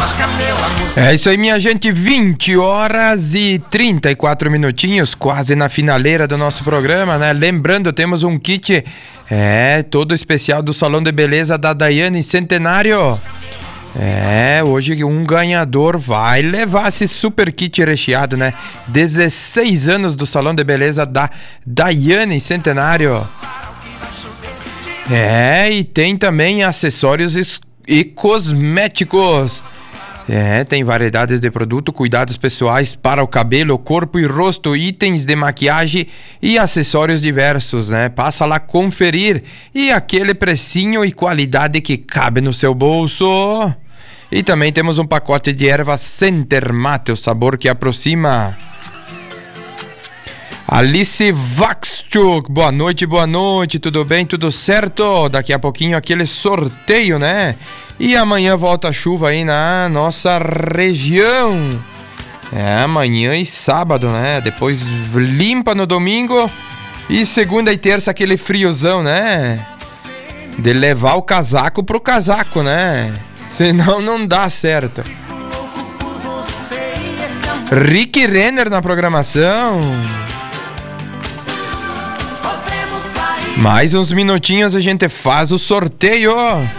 É isso aí, minha gente, 20 horas e 34 minutinhos, quase na finaleira do nosso programa, né? Lembrando, temos um kit todo especial do Salão de Beleza da Daiane Centenário. Hoje um ganhador vai levar esse super kit recheado, né? 16 anos do Salão de Beleza da Daiane Centenário. E tem também acessórios e cosméticos. Tem variedades de produto, cuidados pessoais para o cabelo, corpo e rosto, itens de maquiagem e acessórios diversos, né? Passa lá conferir, e aquele precinho e qualidade que cabe no seu bolso. E também temos um pacote de ervas Center Mate, o sabor que aproxima. Alice Vaxchuk, boa noite, tudo bem, tudo certo? Daqui a pouquinho aquele sorteio, né? E amanhã volta a chuva aí na nossa região. Amanhã e sábado, né? Depois limpa no domingo. E segunda e terça aquele friozão, né? De levar o casaco pro casaco, né? Senão não dá certo. Rick Renner na programação. Mais uns minutinhos a gente faz o sorteio.